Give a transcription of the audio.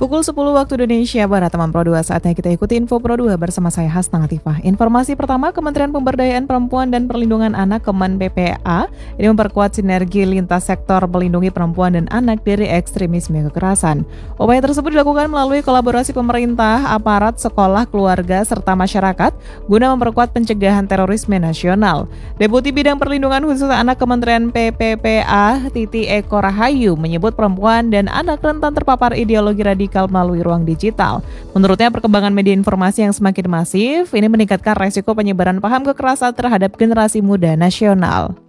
Pukul 10 waktu Indonesia Barat, teman Pro 2, saatnya kita ikuti info Pro 2 bersama saya Hasna Latifah. Informasi pertama, Kementerian Pemberdayaan Perempuan dan Perlindungan Anak Kemen PPA ini memperkuat sinergi lintas sektor melindungi perempuan dan anak dari ekstremisme kekerasan. Upaya tersebut dilakukan melalui kolaborasi pemerintah, aparat, sekolah, keluarga, serta masyarakat guna memperkuat pencegahan terorisme nasional. Deputi Bidang Perlindungan Khusus Anak Kementerian PPPA, Titi Eko Rahayu, menyebut perempuan dan anak rentan terpapar ideologi radikal melalui ruang digital. Menurutnya, perkembangan media informasi yang semakin masif ini meningkatkan resiko penyebaran paham kekerasan terhadap generasi muda nasional.